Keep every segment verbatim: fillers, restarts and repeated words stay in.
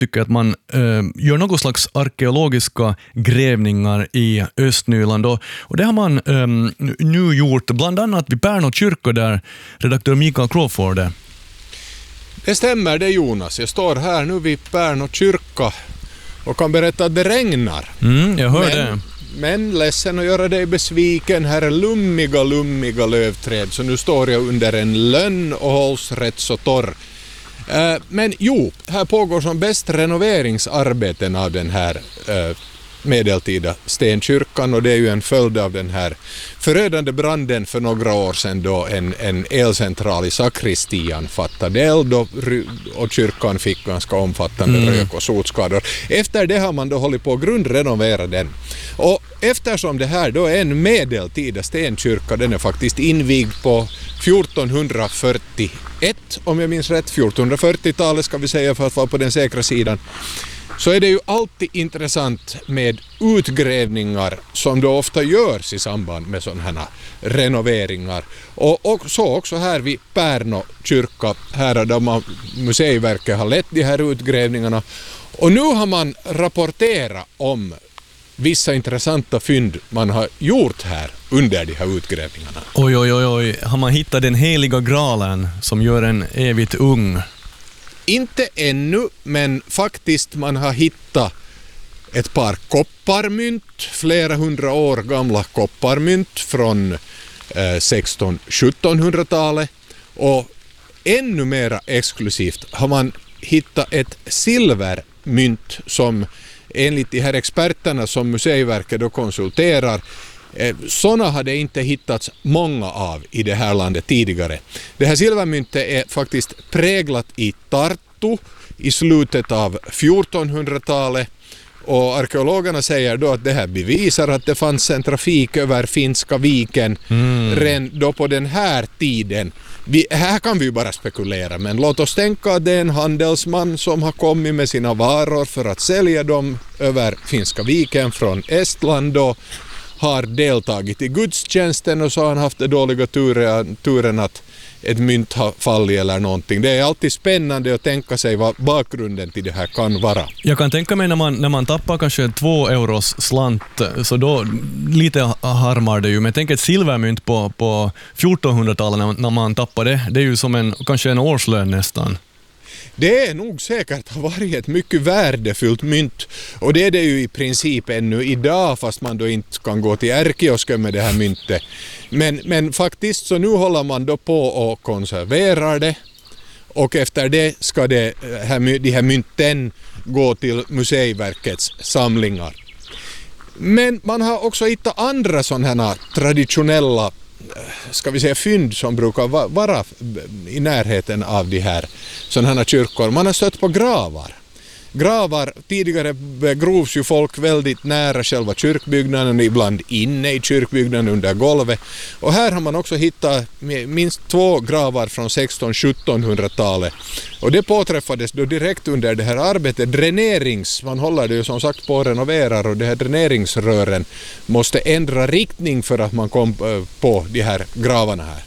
tycker att man eh, gör någon slags arkeologiska grävningar i Östnyland. Och, och det har man eh, nu gjort bland annat vid Pärnå kyrka där redaktör Mikael Crawford är. Det stämmer det, Jonas. Jag står här nu vid Pärnå kyrka och kan berätta att det regnar. Mm, jag hör men, det. Men ledsen att göra dig besviken. Här är lummiga, lummiga lövträd. Så nu står jag under en lönn och hålls rätt så torr. Uh, men jo, här pågår som bäst renoveringsarbeten av den här uh, medeltida stenkyrkan, och det är ju en följd av den här förödande branden för några år sedan då en, en elcentral i sakristian fattade eld och, och kyrkan fick ganska omfattande mm. rök- och sotskador. Efter det har man då hållit på att grundrenovera den. Och eftersom det här då är en medeltida stenkyrka, den är faktiskt invigd på fjortonhundrafyrtioett, om jag minns rätt, fjortonhundrafyrtiotalet ska vi säga för att vara på den säkra sidan, så är det ju alltid intressant med utgrävningar som då ofta görs i samband med sådana här renoveringar. Och, och så också här vid Pärnå kyrka, här där man, Museiverket har lett de här utgrävningarna. Och nu har man rapporterat om vissa intressanta fynd man har gjort här under de här utgrävningarna. Oj, oj, oj, oj. Har man hittat den heliga graalen som gör en evigt ung? Inte ännu, men faktiskt man har hittat ett par kopparmynt, flera hundra år gamla kopparmynt från eh, sexton-sjuttonhundratalet, och ännu mera exklusivt har man hittat ett silvermynt som enligt de här experterna som Museiverket då konsulterar, eh, sådana hade inte hittats många av i det här landet tidigare. Det här silvermyntet är faktiskt präglat i Tartu i slutet av fjortonhundratalet, och arkeologerna säger då att det här bevisar att det fanns en trafik över Finska viken mm. redan då på den här tiden. Vi, här kan vi ju bara spekulera, men låt oss tänka att det är en handelsman som har kommit med sina varor för att sälja dem över Finska viken från Estland och har deltagit i gudstjänsten, och så har han haft det dåliga turen, turen att ett mynt har fallit eller någonting. Det är alltid spännande att tänka sig vad bakgrunden till det här kan vara. Jag kan tänka mig när man, när man tappar kanske två euros slant, så då lite harmar det ju. Men jag tänker ett silvermynt på, på fjortonhundratalet när, när man tappar det, det är ju som en, kanske en årslön nästan. Det är nog säkert har varit ett mycket värdefullt mynt, och det är det ju i princip ännu idag, fast man då inte kan gå till ärkiosken med det här myntet. Men, men faktiskt så nu håller man då på och konserverar det, och efter det ska det här, de här mynten gå till Museiverkets samlingar. Men man har också hittat andra sådana här traditionella, ska vi säga, fynd som brukar vara i närheten av de här sådana här kyrkor. Man har stött på gravar. Gravar, tidigare begrovs ju folk väldigt nära själva kyrkbyggnaden, ibland inne i kyrkbyggnaden under golvet. Och här har man också hittat minst två gravar från sexton-sjuttonhundratalet. Och det påträffades då direkt under det här arbetet. Dränerings, man håller det ju som sagt på att renovera, och det här dräneringsrören måste ändra riktning för att man kom på de här gravarna här.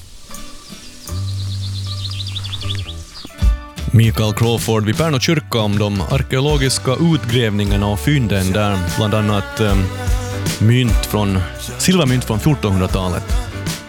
Mikael Crawford vid Pärnå kyrka om de arkeologiska utgrävningarna och fynden där, bland annat um, mynt från, silvermynt från fjortonhundratalet.